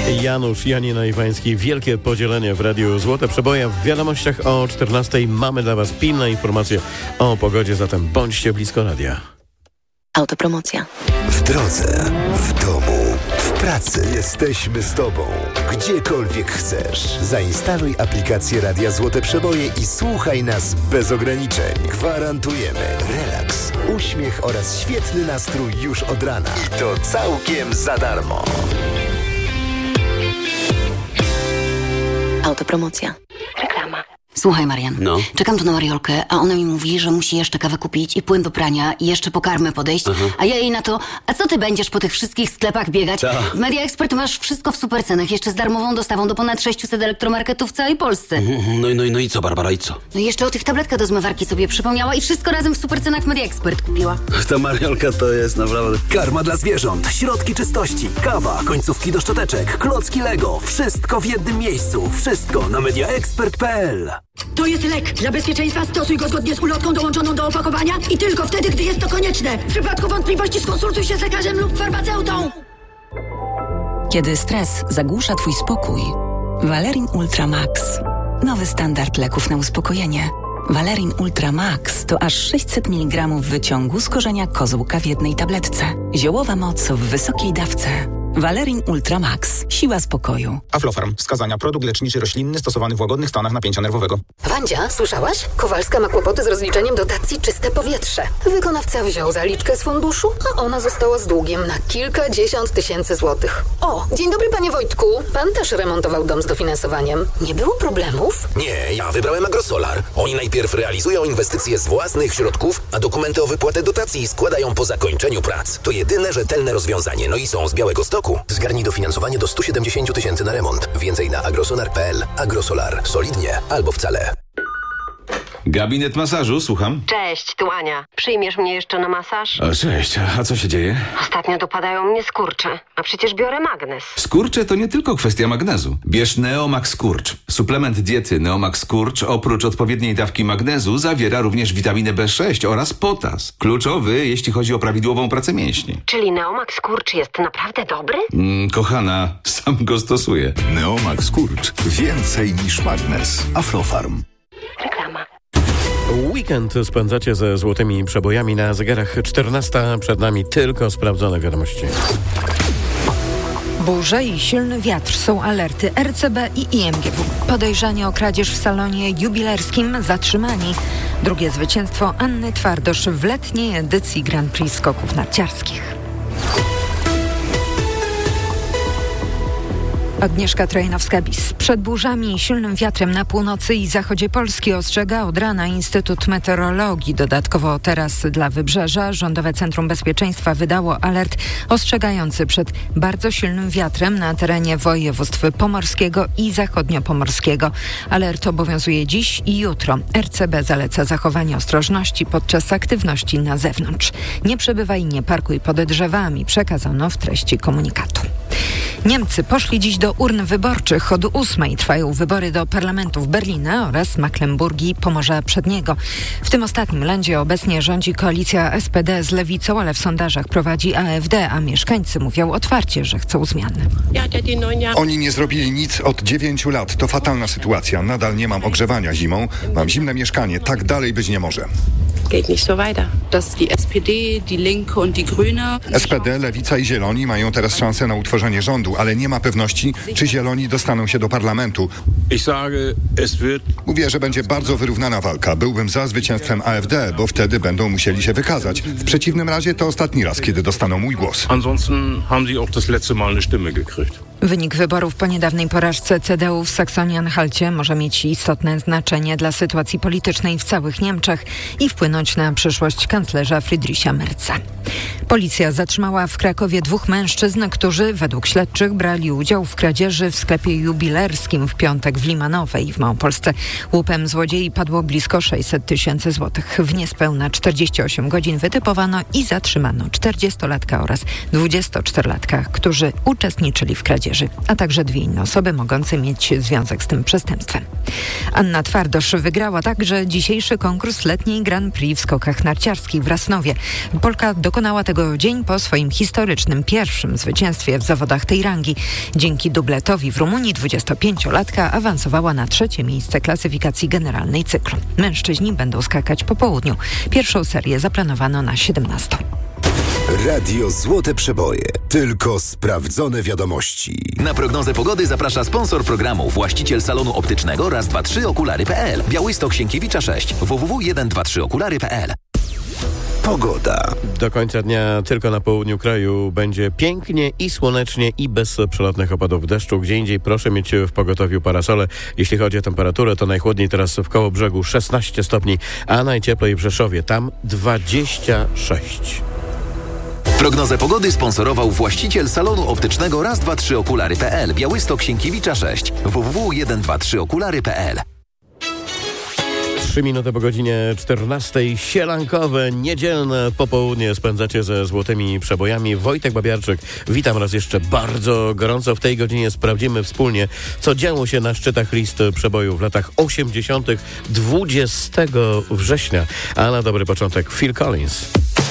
Janusz, Janina Iwański. Wielkie podzielenie w Radiu Złote Przeboje. W wiadomościach o 14:00 mamy dla Was pilne informacje o pogodzie, zatem bądźcie blisko radia. Autopromocja. W drodze, w domu, w pracy. Jesteśmy z Tobą. Gdziekolwiek chcesz. Zainstaluj aplikację Radia Złote Przeboje i słuchaj nas bez ograniczeń. Gwarantujemy relaks, uśmiech oraz świetny nastrój już od rana. I to całkiem za darmo. Autopromocja. Reklama. Słuchaj, Marian, czekam tu na Mariolkę, a ona mi mówi, że musi jeszcze kawę kupić i płyn do prania i jeszcze po karmę podejść, a ja jej na to, a co ty będziesz po tych wszystkich sklepach biegać? W Media Expert masz wszystko w supercenach, jeszcze z darmową dostawą do ponad 600 elektromarketów w całej Polsce. No i co, Barbara, i co? No i jeszcze o tych tabletkach do zmywarki sobie przypomniała i wszystko razem w supercenach Media Expert kupiła. Ta Mariolka to jest naprawdę... Karma dla zwierząt, środki czystości, kawa, końcówki do szczoteczek, klocki Lego. Wszystko w jednym miejscu. Wszystko na mediaexpert.pl. To jest lek. Dla bezpieczeństwa stosuj go zgodnie z ulotką dołączoną do opakowania i tylko wtedy, gdy jest to konieczne. W przypadku wątpliwości skonsultuj się z lekarzem lub farmaceutą. Kiedy stres zagłusza Twój spokój, Valerin Ultra Max. Nowy standard leków na uspokojenie. Valerin Ultra Max to aż 600 mg wyciągu z korzenia kozłka w jednej tabletce. Ziołowa moc w wysokiej dawce. Valerin Ultra Max. Siła spokoju. Aflofarm. Wskazania. Produkt leczniczy roślinny stosowany w łagodnych stanach napięcia nerwowego. Wandzia, słyszałaś? Kowalska ma kłopoty z rozliczeniem dotacji Czyste Powietrze. Wykonawca wziął zaliczkę z funduszu, a ona została z długiem na kilkadziesiąt tysięcy złotych. O, dzień dobry, panie Wojtku. Pan też remontował dom z dofinansowaniem. Nie było problemów? Nie, ja wybrałem Agrosolar. Oni najpierw realizują inwestycje z własnych środków, a dokumenty o wypłatę dotacji składają po zakończeniu prac. To jedyne rzetelne rozwiązanie. No i są z Białegostoku. Zgarnij dofinansowanie do 170 000 na remont. Więcej na agrosolar.pl. Agrosolar. Solidnie albo wcale. Gabinet masażu, słucham. Cześć, tu Ania. Przyjmiesz mnie jeszcze na masaż? O, cześć, a co się dzieje? Ostatnio dopadają mnie skurcze, a przecież biorę magnes. Skurcze to nie tylko kwestia magnezu. Bierz Neomax Skurcz. Suplement diety Neomax Skurcz oprócz odpowiedniej dawki magnezu zawiera również witaminę B6 oraz potas. Kluczowy, jeśli chodzi o prawidłową pracę mięśni. Czyli Neomax Skurcz jest naprawdę dobry? Kochana, sam go stosuję. Neomax Skurcz. Więcej niż magnes. Aflofarm. Reklama. Weekend spędzacie ze złotymi przebojami na zegarach 14:00. Przed nami tylko sprawdzone wiadomości. Burze i silny wiatr są alerty RCB i IMGW. Podejrzani o kradzież w salonie jubilerskim zatrzymani. Drugie zwycięstwo Anny Twardosz w letniej edycji Grand Prix skoków narciarskich. Agnieszka Trojanowska-Bis. Przed burzami i silnym wiatrem na północy i zachodzie Polski ostrzega od rana Instytut Meteorologii. Dodatkowo teraz dla Wybrzeża Rządowe Centrum Bezpieczeństwa wydało alert ostrzegający przed bardzo silnym wiatrem na terenie województw pomorskiego i zachodniopomorskiego. Alert obowiązuje dziś i jutro. RCB zaleca zachowanie ostrożności podczas aktywności na zewnątrz. Nie przebywaj i nie parkuj pod drzewami, przekazano w treści komunikatu. Niemcy poszli dziś do urn wyborczych. Od 8:00 trwają wybory do parlamentów Berlina oraz Mecklenburgii i Pomorza Przedniego. W tym ostatnim lędzie obecnie rządzi koalicja SPD z lewicą, ale w sondażach prowadzi AfD, a mieszkańcy mówią otwarcie, że chcą zmiany. Oni nie zrobili nic od 9 lat. To fatalna sytuacja. Nadal nie mam ogrzewania zimą. Mam zimne mieszkanie. Tak dalej być nie może. SPD, Lewica i Zieloni mają teraz szansę na utworzenie rządu, ale nie ma pewności, czy Zieloni dostaną się do parlamentu. Mówię, że będzie bardzo wyrównana walka. Byłbym za zwycięstwem AfD, bo wtedy będą musieli się wykazać. W przeciwnym razie to ostatni raz, kiedy dostaną mój głos. Wynik wyborów po niedawnej porażce CDU w Saksonii-Anhalcie może mieć istotne znaczenie dla sytuacji politycznej w całych Niemczech i wpłynąć na przyszłość kanclerza Friedricha Merza. Policja zatrzymała w Krakowie 2 mężczyzn, którzy według śledczych brali udział w kradzieży w sklepie jubilerskim w piątek w Limanowej w Małopolsce. Łupem złodziei padło blisko 600 000 złotych. W niespełna 48 godzin wytypowano i zatrzymano 40-latka oraz 24-latka, którzy uczestniczyli w kradzieży. młodzieży, a także 2 inne osoby mogące mieć związek z tym przestępstwem. Anna Twardosz wygrała także dzisiejszy konkurs letniej Grand Prix w skokach narciarskich w Rasnowie. Polka dokonała tego dzień po swoim historycznym pierwszym zwycięstwie w zawodach tej rangi. Dzięki dubletowi w Rumunii 25-latka awansowała na 3. miejsce klasyfikacji generalnej cyklu. Mężczyźni będą skakać po południu. Pierwszą serię zaplanowano na 17. Radio Złote Przeboje. Tylko sprawdzone wiadomości. Na prognozę pogody zaprasza sponsor programu, właściciel salonu optycznego Raz, 2, 3 okulary.pl. Białystok, Sienkiewicza 6. www.123okulary.pl. Pogoda. Do końca dnia tylko na południu kraju będzie pięknie i słonecznie i bez przelotnych opadów deszczu. Gdzie indziej proszę mieć w pogotowiu parasole. Jeśli chodzi o temperaturę, to najchłodniej teraz w Kołobrzegu 16 stopni, a najcieplej w Rzeszowie, tam 26. Prognozę pogody sponsorował właściciel salonu optycznego Raz, 2, 3 okulary.pl. Białystok, Sienkiewicza 6. www.123okulary.pl. 3 minuty po godzinie 14. Sielankowe, niedzielne popołudnie spędzacie ze Złotymi Przebojami. Wojtek Babiarczyk, witam raz jeszcze bardzo gorąco. W tej godzinie sprawdzimy wspólnie, co działo się na szczytach list przebojów w latach 80. 20 września. A na dobry początek Phil Collins.